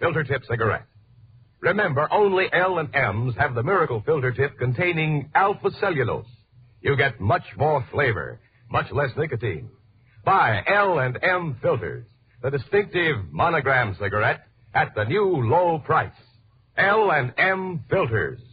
filter tip cigarette. Remember, only L&M's have the miracle filter tip containing alpha cellulose. You get much more flavor, much less nicotine. Buy L&M filters, the distinctive monogram cigarette at the new low price. L&M filters.